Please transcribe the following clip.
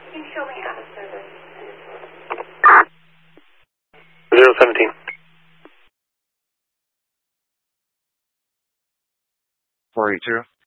Can you show me out of service? 017. 482.